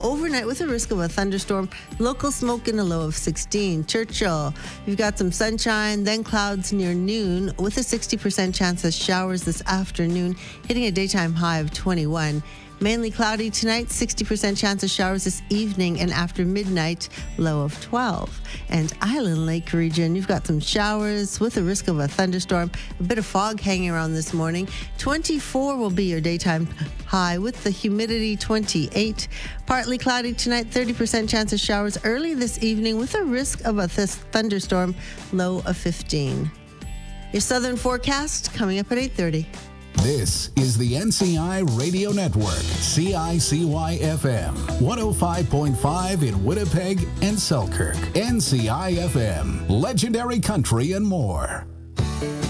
Overnight with a risk of a thunderstorm, local smoke and a low of 16. Churchill, you've got some sunshine, then clouds near noon with a 60% chance of showers this afternoon, hitting a daytime high of 21. Mainly cloudy tonight, 60% chance of showers this evening, and after midnight, low of 12. And Island Lake region, you've got some showers with a risk of a thunderstorm, a bit of fog hanging around this morning. 24 will be your daytime high with the humidity 28. Partly cloudy tonight, 30% chance of showers early this evening with a risk of a thunderstorm, low of 15. Your southern forecast coming up at 8:30. This is the NCI Radio Network, CICY-FM, 105.5 in Winnipeg and Selkirk, NCI-FM, legendary country and more.